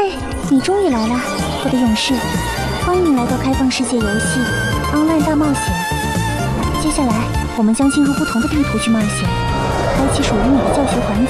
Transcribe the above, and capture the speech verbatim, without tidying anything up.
嘿，你终于来了，我的勇士！欢迎来到开放世界游戏 Online 大冒险。接下来，我们将进入不同的地图去冒险，开启属于你的教学环节。